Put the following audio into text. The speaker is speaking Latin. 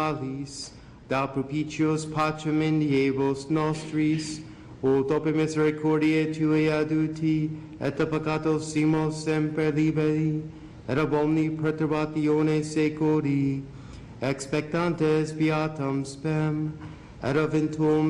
mortalis, da propitios pacem in diebus nostris, ut ope misericordiae Tuae aduti, et a peccatos simos semper liberi, et ab omni perturbatione seculi, expectantes beatam spem, et eventuum